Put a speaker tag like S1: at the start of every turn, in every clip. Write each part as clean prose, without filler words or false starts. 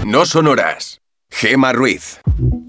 S1: No Sonoras. Gemma Ruiz.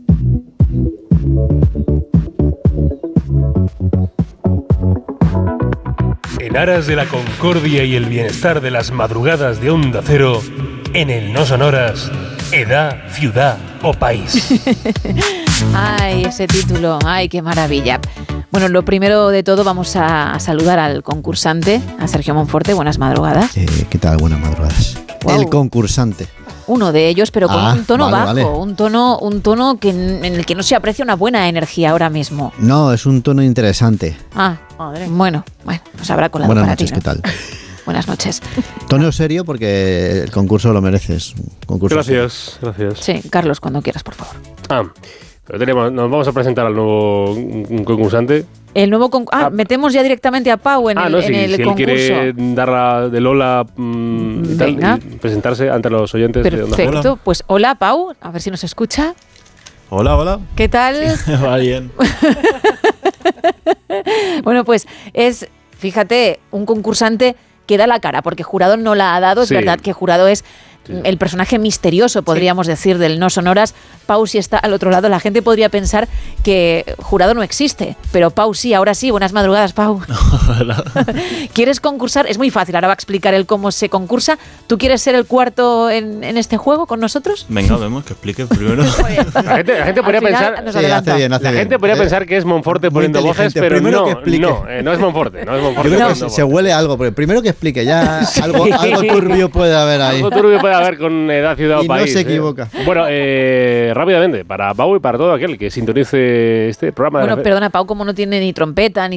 S2: En aras de la concordia y el bienestar de las madrugadas de Onda Cero, en el No Sonoras, edad, ciudad o país.
S3: Ay, ese título, ay, qué maravilla. Bueno, lo primero de todo vamos a saludar al concursante, a Sergio Monforte. Buenas madrugadas.
S4: ¿Qué tal? Buenas madrugadas. Wow. El concursante.
S3: Uno de ellos, pero con un tono bajo,
S4: vale.
S3: un tono en el que no se aprecia una buena energía ahora mismo.
S4: No, es un tono interesante.
S3: Madre. Bueno, pues habrá colado
S4: Buenas
S3: para
S4: noches,
S3: ti, ¿no?
S4: ¿qué tal?
S3: Buenas noches.
S4: Tono serio porque el concurso lo mereces.
S2: Gracias.
S3: Sí, Carlos, cuando quieras, por favor.
S2: Pero nos vamos a presentar al nuevo concursante.
S3: El nuevo metemos ya directamente a Pau en el
S2: si
S3: concurso.
S2: él quiere dar la del hola y presentarse ante los oyentes.
S3: Perfecto, pues hola Pau, a ver si nos escucha.
S5: Hola.
S3: ¿Qué tal?
S5: Va bien.
S3: Bueno, pues fíjate, un concursante que da la cara, porque Jurado no la ha dado. Es verdad que Jurado es el personaje misterioso, podríamos decir, del No Sonoras. Pau sí está al otro lado. La gente podría pensar que Jurado no existe, pero Pau sí, ahora sí. Buenas madrugadas, Pau.
S5: Hola.
S3: ¿Quieres concursar? Es muy fácil, ahora va a explicar él cómo se concursa. ¿Tú quieres ser el cuarto en este juego con nosotros?
S5: Venga, vemos que explique primero.
S2: La gente podría pensar...
S4: hace bien.
S2: Podría pensar que es Monforte poniendo voces, pero no es Monforte.
S4: Yo creo que se huele algo, pero primero que explique, ya algo turbio puede haber ahí.
S2: Algo turbio puede haber con edad, ciudad o país.
S4: Y no se equivoca.
S2: Bueno, rápidamente, para Pau y para todo aquel que sintonice este programa.
S3: Bueno, perdona, Pau, como no tiene ni trompeta, ni